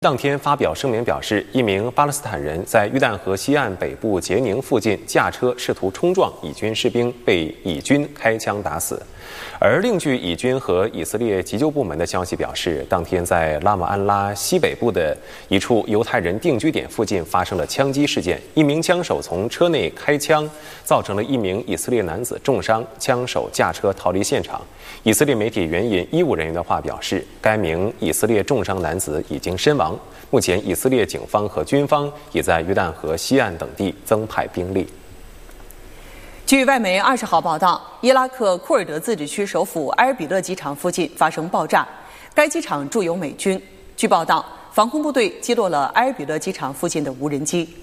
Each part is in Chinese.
当天发表声明表示，一名巴勒斯坦人在约旦河西岸北部杰宁附近驾车试图冲撞以军士兵，被以军开枪打死。而另据以军和以色列急救部门的消息表示，当天在拉姆安拉西北部的一处犹太人定居点附近发生了枪击事件，一名枪手从车内开枪，造成了一名以色列男子重伤，枪手驾车逃离现场。以色列媒体援引医务人员的话表示，该名以色列重伤男子已经身亡。目前，以色列警方和军方也在约旦河西岸等地增派兵力。 据外媒20号报道，伊拉克库尔德自治区首府埃尔比勒机场附近发生爆炸，该机场驻有美军。据报道，防空部队击落了埃尔比勒机场附近的无人机。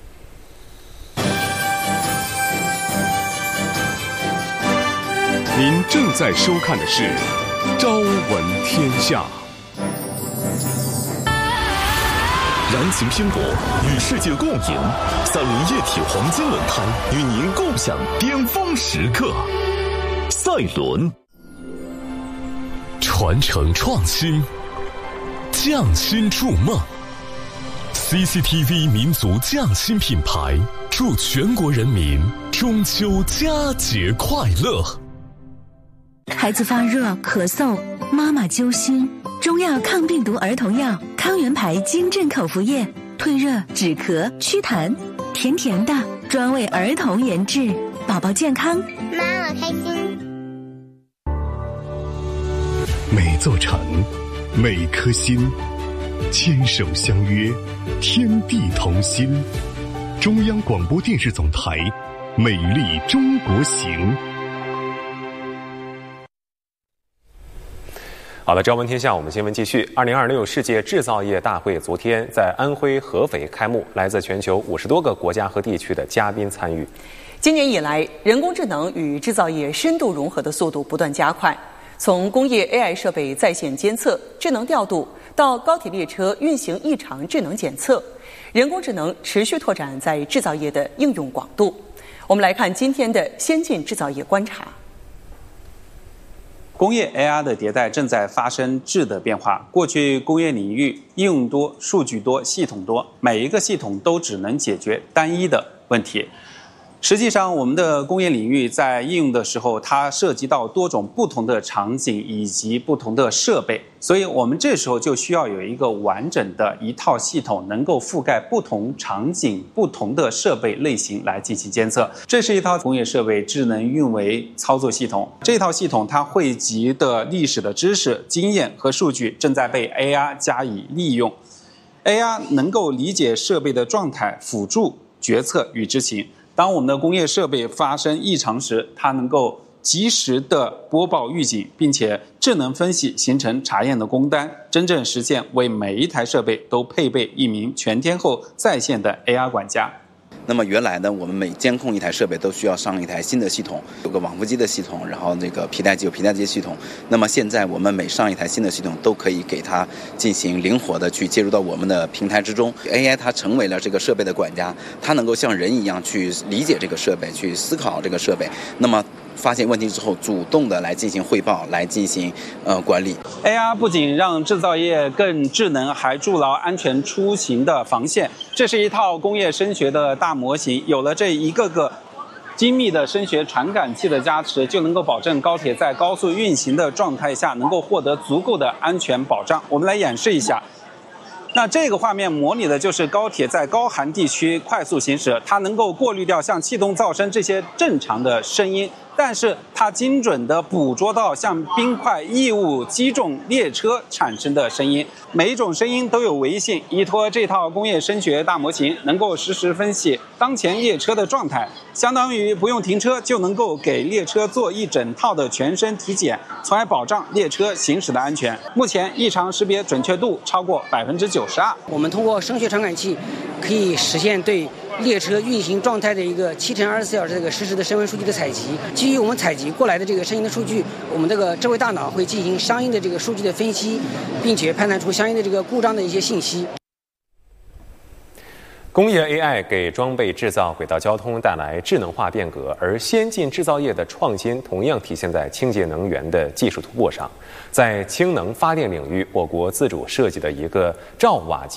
您正在收看的是《朝闻天下》。 燃情拼搏，与世界共赢。三菱液体黄金轮胎与您共享巅峰时刻。赛轮，传承创新，匠心筑梦。CCTV 民族匠心品牌，祝全国人民中秋佳节快乐。 孩子发热、咳嗽，妈妈揪心。中药抗病毒儿童药康源牌金镇口服液，退热、止咳、祛痰，甜甜的，专为儿童研制，宝宝健康， 妈妈开心。 每座城，每颗心，牵手相约，天地同心。中央广播电视总台，美丽中国行。 好的，朝闻天下，我们新闻继续。2026世界制造业大会昨天在安徽合肥开幕，来自全球50多个国家和地区的嘉宾参与。 今年以来，人工智能与制造业深度融合的速度不断加快，从工业 AI 设备在线监测、智能调度，到高铁列车运行异常智能检测，人工智能持续拓展在制造业的应用广度。我们来看今天的先进制造业观察。 工业 AI 的迭代正在发生质的变化。过去工业领域应用多、数据多、系统多，每一个系统都只能解决单一的问题。实际上，我们的工业领域在应用的时候，它涉及到多种不同的场景以及不同的设备，所以我们这时候就需要有一个完整的一套系统，能够覆盖不同场景、不同的设备类型来进行监测。这是一套工业设备智能运维操作系统，这套系统它汇集的历史的知识、经验和数据正在被 AI 加以利用。AI 能够理解设备的状态，辅助决策与执行。当我们的工业设备发生异常时，它能够及时的播报预警，并且智能分析形成查验的工单，真正实现为每一台设备都配备一名全天候在线的 AI 管家。 那么原来呢，我们每监控一台设备都需要上一台新的系统，有个往复机的系统，然后那个皮带机有皮带机系统。那么现在我们每上一台新的系统，都可以给它进行灵活的去接入到我们的平台之中。AI 它成为了这个设备的管家，它能够像人一样去理解这个设备，去思考这个设备。那么发现问题之后，主动的来进行汇报，来进行管理。 AI 不仅让制造业更智能，还筑牢安全出行的防线。这是一套工业声学的大模型，有了这一个个精密的声学传感器的加持，就能够保证高铁在高速运行的状态下能够获得足够的安全保障。我们来演示一下。那这个画面模拟的就是高铁在高寒地区快速行驶，它能够过滤掉像气动噪声这些正常的声音，但是它精准地捕捉到像冰块、异物击中列车产生的声音，每一种声音都有维性。依托这套工业声学大模型，能够实时分析当前列车的状态，相当于不用停车就能够给列车做一整套的全身体检，从而保障列车行驶的安全。目前异常识别准确度超过92%。 我们通过声学传感器可以实现对列车运行状态的一个7乘24小时这个实时的声纹数据的采集。基于我们采集过来的这个声音的数据，我们这个智慧大脑会进行相应的这个数据的分析，并且判断出相应的这个故障的一些信息。 工业 AI 给装备制造、轨道交通带来智能化变革，而先进制造业的创新同样体现在清洁能源的技术突破上。在氢能发电领域，我国自主设计的一个兆瓦级